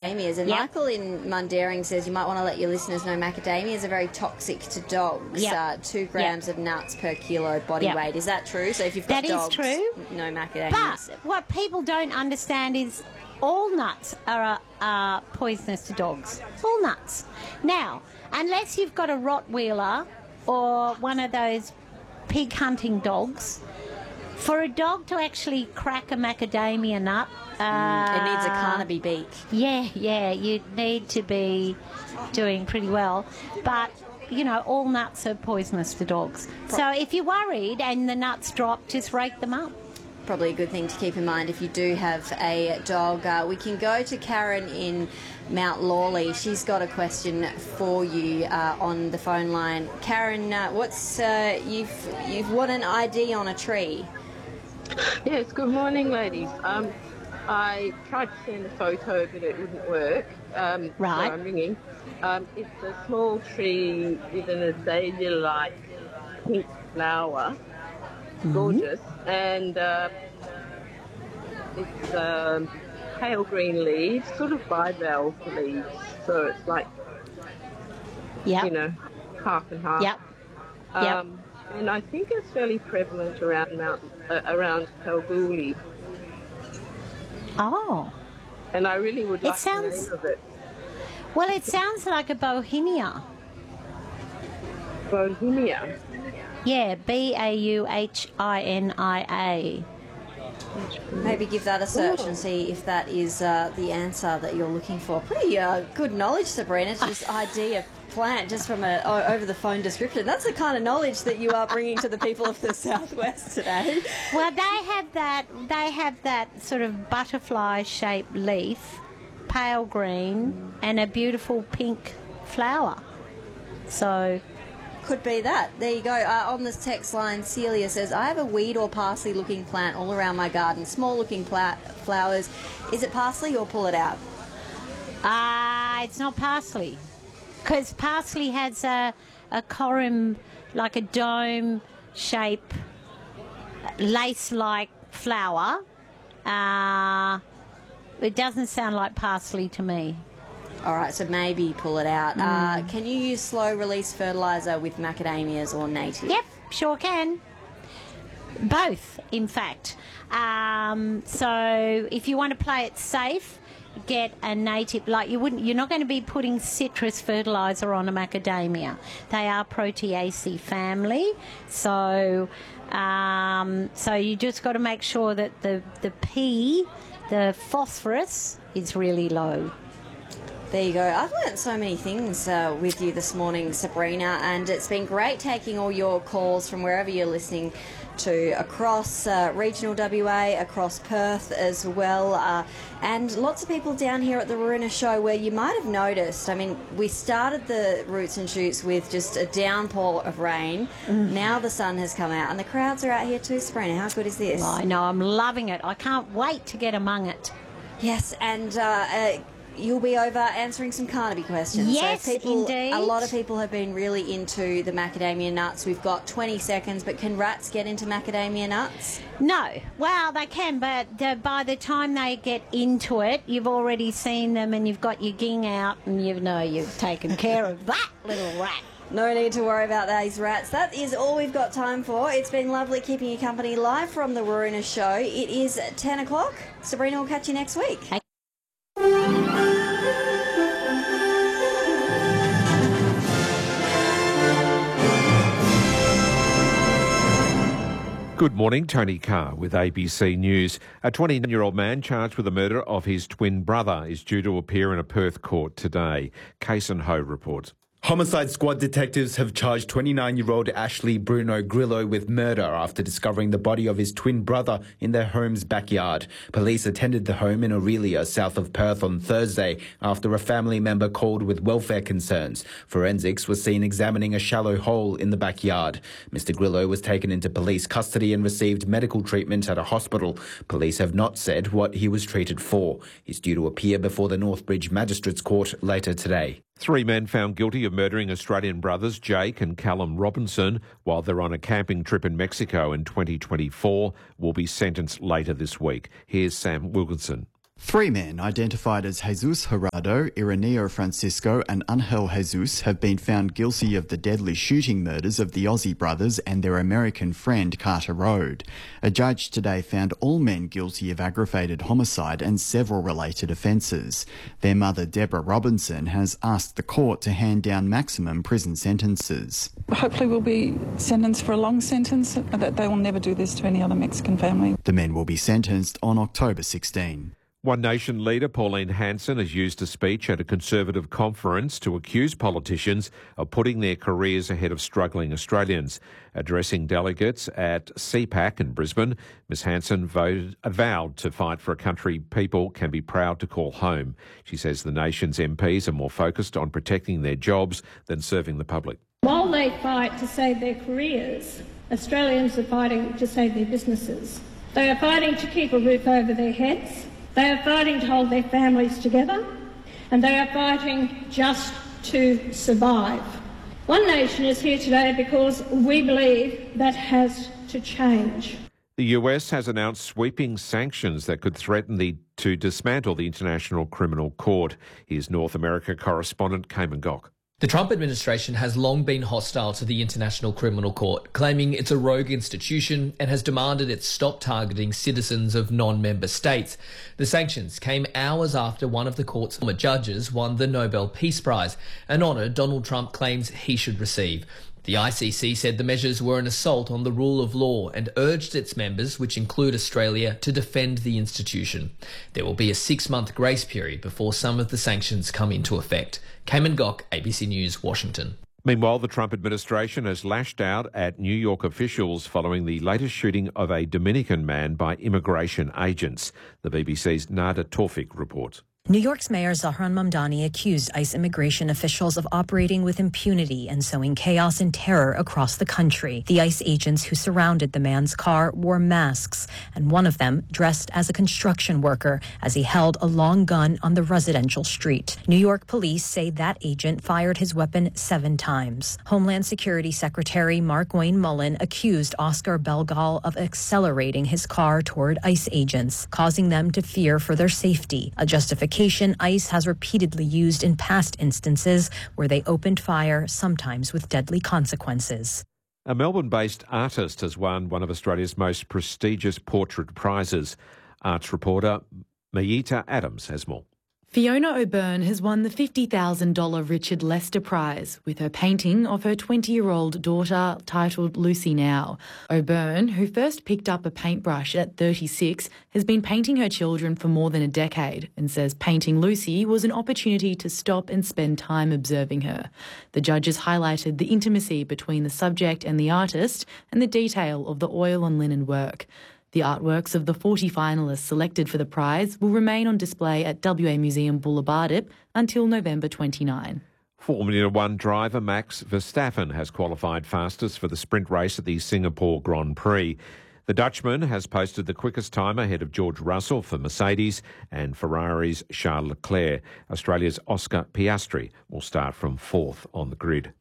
macadamias. And Michael in Mundaring says you might want to let your listeners know macadamias are very toxic to dogs. 2 grams of nuts per kilo body weight. Is that true? So if you've got dogs, that is true. No macadamias. But what people don't understand is all nuts are poisonous to dogs. All nuts. Now, unless you've got a Rottweiler or one of those pig hunting dogs, for a dog to actually crack a macadamia nut, it needs a Carnaby beak. Yeah, you need to be doing pretty well. But, you know, all nuts are poisonous to dogs. So if you're worried and the nuts drop, just rake them up. Probably a good thing to keep in mind if you do have a dog. We can go to Karen in Mount Lawley. She's got a question for you on the phone line. Karen, you've won an ID on a tree. Yes, good morning, ladies. I tried to send a photo, but it wouldn't work. Right. So I'm ringing. It's a small tree with an azalea-like pink flower. Gorgeous. And it's pale green leaves, sort of bivalve leaves. So it's like, you know, half and half. And I think it's fairly prevalent around Kalgoorlie. Oh. And I really would like the name of it. Well, it sounds like a Bauhinia. Bauhinia? Yeah, Bauhinia. Maybe give that a search and see if that is the answer that you're looking for. Pretty good knowledge, Sabrina, to this idea plant just from a over-the-phone description. That's the kind of knowledge that you are bringing to the people of the Southwest today. Well, they have that sort of butterfly-shaped leaf, pale green, and a beautiful pink flower. So could be that. There you go. On this text line, Celia says, I have a weed or parsley-looking plant all around my garden. Small-looking flowers. Is it parsley or pull it out? It's not parsley. Because parsley has a corymb, like a dome shape, lace-like flower. It doesn't sound like parsley to me. All right, so maybe pull it out. Can you use slow-release fertiliser with macadamias or native? Yep, sure can. Both, in fact. So if you want to play it safe, get a native. You're not going to be putting citrus fertiliser on a macadamia. They are Proteaceae family, so you just got to make sure that the phosphorus is really low. There you go. I've learnt so many things with you this morning, Sabrina, and it's been great taking all your calls from wherever you're listening to across regional WA, across Perth as well, and lots of people down here at the Waruna Show where you might have noticed, I mean, we started the Roots and Shoots with just a downpour of rain. Now the sun has come out and the crowds are out here too, Sabrina. How good is this? I know, I'm loving it. I can't wait to get among it. Yes, and you'll be over answering some Carnaby questions. Yes, so indeed. A lot of people have been really into the macadamia nuts. We've got 20 seconds, but can rats get into macadamia nuts? No. Well, they can, but by the time they get into it, you've already seen them and you've got your ging out and you've taken care of that little rat. No need to worry about these rats. That is all we've got time for. It's been lovely keeping you company live from the Waruna Show. It is 10 o'clock. Sabrina will catch you next week. Good morning, Tony Carr with ABC News. A 29-year-old man charged with the murder of his twin brother is due to appear in a Perth court today. Kason Ho reports. Homicide Squad detectives have charged 29-year-old Ashley Bruno Grillo with murder after discovering the body of his twin brother in their home's backyard. Police attended the home in Aurelia, south of Perth, on Thursday after a family member called with welfare concerns. Forensics was seen examining a shallow hole in the backyard. Mr. Grillo was taken into police custody and received medical treatment at a hospital. Police have not said what he was treated for. He's due to appear before the Northbridge Magistrates Court later today. 3 men found guilty of murdering Australian brothers Jake and Callum Robinson while they're on a camping trip in Mexico in 2024 will be sentenced later this week. Here's Sam Wilkinson. 3 men identified as Jesus Gerardo, Ireneo Francisco and Angel Jesus have been found guilty of the deadly shooting murders of the Aussie brothers and their American friend Carter Road. A judge today found all men guilty of aggravated homicide and several related offences. Their mother, Deborah Robinson, has asked the court to hand down maximum prison sentences. Hopefully we'll be sentenced for a long sentence, that they will never do this to any other Mexican family. The men will be sentenced on October 16. One Nation leader Pauline Hanson has used a speech at a Conservative conference to accuse politicians of putting their careers ahead of struggling Australians. Addressing delegates at CPAC in Brisbane, Ms Hanson vowed to fight for a country people can be proud to call home. She says the nation's MPs are more focused on protecting their jobs than serving the public. While they fight to save their careers, Australians are fighting to save their businesses. They are fighting to keep a roof over their heads. They are fighting to hold their families together, and they are fighting just to survive. One Nation is here today because we believe that has to change. The US has announced sweeping sanctions that could threaten to dismantle the International Criminal Court. Here's North America correspondent Cayman Gok. The Trump administration has long been hostile to the International Criminal Court, claiming it's a rogue institution and has demanded it stop targeting citizens of non-member states. The sanctions came hours after one of the court's former judges won the Nobel Peace Prize, an honour Donald Trump claims he should receive. The ICC said the measures were an assault on the rule of law and urged its members, which include Australia, to defend the institution. There will be a 6-month grace period before some of the sanctions come into effect. Cayman Gok, ABC News, Washington. Meanwhile, the Trump administration has lashed out at New York officials following the latest shooting of a Dominican man by immigration agents. The BBC's Nada Tawfik reports. New York's Mayor Zohran Mamdani accused ICE immigration officials of operating with impunity and sowing chaos and terror across the country. The ICE agents who surrounded the man's car wore masks, and one of them dressed as a construction worker as he held a long gun on the residential street. New York police say that agent fired his weapon 7 times. Homeland Security Secretary Mark Wayne Mullen accused Oscar Belgal of accelerating his car toward ICE agents, causing them to fear for their safety, a justification ICE has repeatedly used in past instances where they opened fire, sometimes with deadly consequences. A Melbourne-based artist has won one of Australia's most prestigious portrait prizes. Arts reporter Mayita Adams has more. Fiona O'Byrne has won the $50,000 Richard Lester Prize with her painting of her 20-year-old daughter titled Lucy Now. O'Byrne, who first picked up a paintbrush at 36, has been painting her children for more than a decade and says painting Lucy was an opportunity to stop and spend time observing her. The judges highlighted the intimacy between the subject and the artist and the detail of the oil and linen work. The artworks of the 40 finalists selected for the prize will remain on display at WA Museum Boulevardipe until November 29. Formula One driver Max Verstappen has qualified fastest for the sprint race at the Singapore Grand Prix. The Dutchman has posted the quickest time ahead of George Russell for Mercedes and Ferrari's Charles Leclerc. Australia's Oscar Piastri will start from 4th on the grid.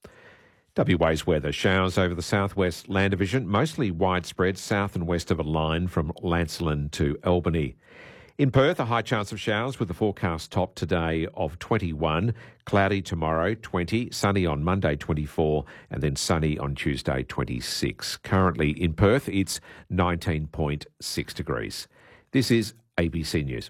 WA's weather. Showers over the southwest land division, mostly widespread south and west of a line from Lancelin to Albany. In Perth, a high chance of showers with the forecast top today of 21, cloudy tomorrow 20, sunny on Monday 24 and then sunny on Tuesday 26. Currently in Perth, it's 19.6 degrees. This is ABC News.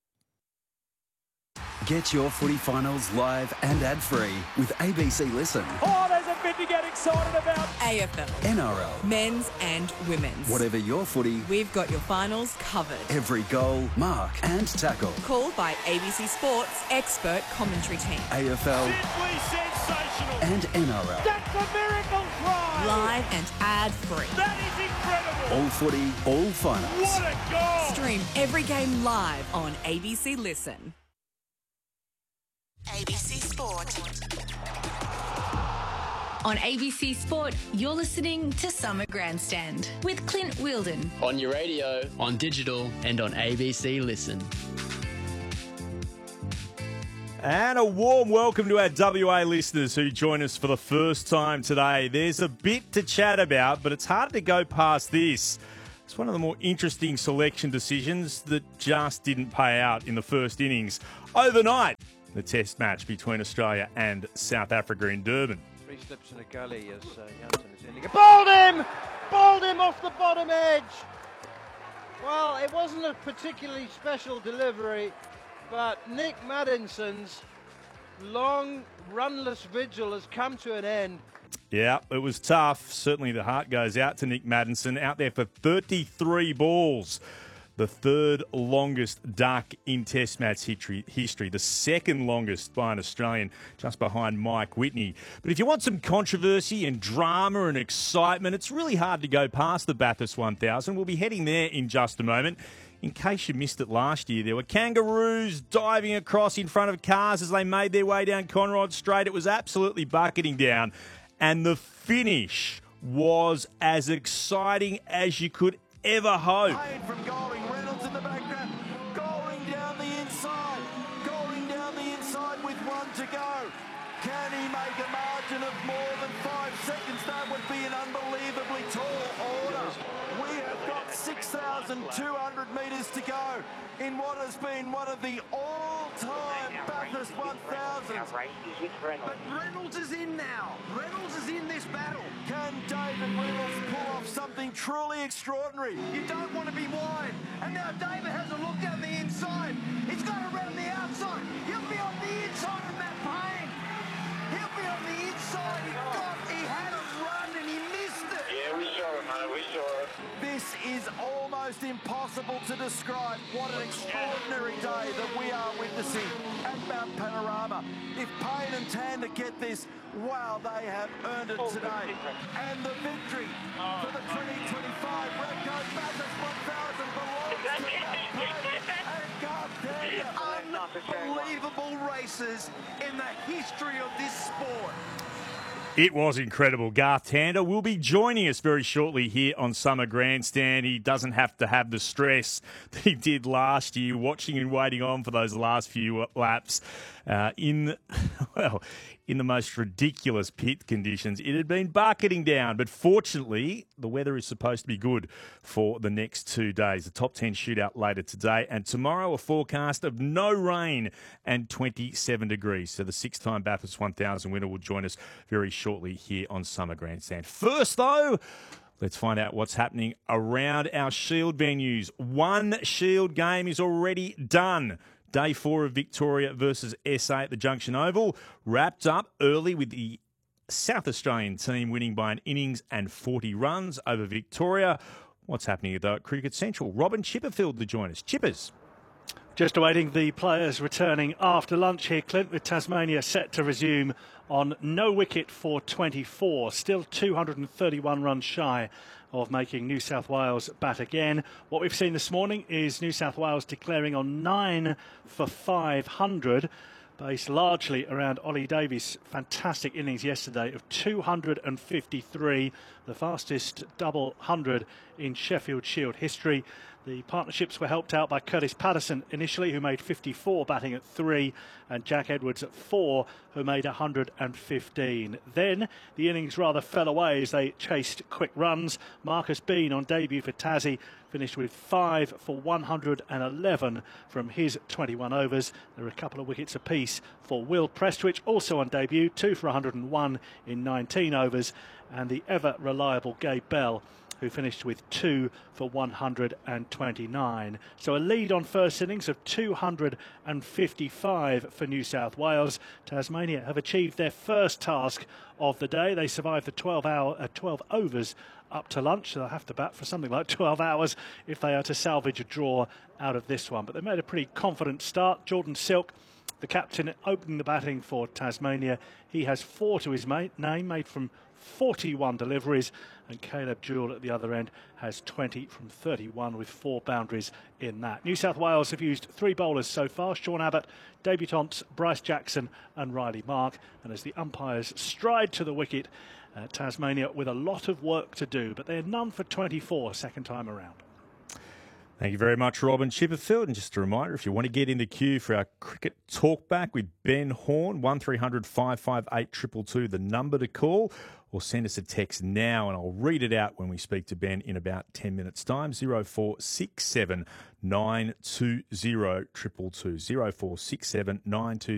Get your footy finals live and ad-free with ABC Listen. Oh, there's a bit to get excited about. AFL. NRL. Men's and women's. Whatever your footy, we've got your finals covered. Every goal, mark and tackle. Called by ABC Sports' expert commentary team. AFL. Simply sensational. And NRL. That's a miracle try. Live and ad-free. That is incredible. All footy, all finals. What a goal. Stream every game live on ABC Listen. ABC Sport. On ABC Sport, you're listening to Summer Grandstand with Clint Wilden. On your radio, on digital, and on ABC Listen. And a warm welcome to our WA listeners who join us for the first time today. There's a bit to chat about, but it's hard to go past this. It's one of the more interesting selection decisions that just didn't pay out in the first innings. Overnight, the test match between Australia and South Africa in Durban. 3 slips in a gully as Jansen is ending it. Bowled him off the bottom edge! Well, it wasn't a particularly special delivery, but Nick Maddinson's long runless vigil has come to an end. Yeah, it was tough. Certainly the heart goes out to Nick Maddinson, out there for 33 balls. The third longest duck in Test match history, the second longest by an Australian, just behind Mike Whitney. But if you want some controversy and drama and excitement, it's really hard to go past the Bathurst 1000. We'll be heading there in just a moment. In case you missed it last year, there were kangaroos diving across in front of cars as they made their way down Conrod Straight. It was absolutely bucketing down. And the finish was as exciting as you could ever hope. From Golding, Reynolds in the background, Golding down the inside with 1 to go. Can he make a margin of more than 5 seconds? That would be an unbelievably tall order. We have got 6,200 metres to go in what has been one of the all-time Bathurst 1000s. But Reynolds is in now. Reynolds is in this battle. Can David Reynolds pull off something truly extraordinary? You don't want to be wide. And now David has a look down the inside. He's got to run the outside. He'll be on the inside of Matt Payne. He'll be on the inside. He had a run and he missed it. Yeah, we saw it, mate. We saw it. This is almost impossible to describe. What an extraordinary day that we are witnessing at Mount Panorama. If Payne and Tander get this, wow, they have earned it today. And the victory for the 2025 Repco Bathurst 1000 belongs to Matt Payne and Garth Tander. Unbelievable races in the history of this sport. It was incredible. Garth Tander will be joining us very shortly here on Summer Grandstand. He doesn't have to have the stress that he did last year, watching and waiting on for those last few laps in the most ridiculous pit conditions. It had been bucketing down, but fortunately, the weather is supposed to be good for the next 2 days. The top 10 shootout later today, and tomorrow a forecast of no rain and 27 degrees. So the 6-time Bathurst 1000 winner will join us very shortly here on Summer Grandstand. First, though, let's find out what's happening around our Shield venues. One Shield game is already done. Day 4 of Victoria versus SA at the Junction Oval wrapped up early with the South Australian team winning by an innings and 40 runs over Victoria. What's happening though at Cricket Central? Robin Chipperfield to join us. Chippers. Just awaiting the players returning after lunch here, Clint, with Tasmania set to resume on no wicket for 24. Still 231 runs shy of making New South Wales bat again. What we've seen this morning is New South Wales declaring on 9 for 500, based largely around Ollie Davies' fantastic innings yesterday of 253, the fastest double 100 in Sheffield Shield history. The partnerships were helped out by Curtis Patterson initially, who made 54 batting at 3, and Jack Edwards at 4, who made 115. Then the innings rather fell away as they chased quick runs. Marcus Bean on debut for Tassie finished with 5 for 111 from his 21 overs. There were a couple of wickets apiece for Will Prestwich, also on debut, 2 for 101 in 19 overs, and the ever-reliable Gabe Bell, who finished with 2 for 129. So a lead on first innings of 255 for New South Wales. Tasmania have achieved their first task of the day. They survived the 12 overs up to lunch. So they'll have to bat for something like 12 hours if they are to salvage a draw out of this one. But they made a pretty confident start. Jordan Silk, the captain, opening the batting for Tasmania. He has 4 to his name, made from 41 deliveries, and Caleb Jewell at the other end has 20 from 31 with 4 boundaries in that. New South Wales have used 3 bowlers so far: Sean Abbott, debutants Bryce Jackson and Riley Mark. And as the umpires stride to the wicket, Tasmania with a lot of work to do, but they're none for 24 second time around. Thank you very much, Robin Chipperfield. And just a reminder, if you want to get in the queue for our cricket talkback with Ben Horn, 1300 558 222, the number to call, or send us a text now and I'll read it out when we speak to Ben in about 10 minutes' time. 0467 920 222. 0467 920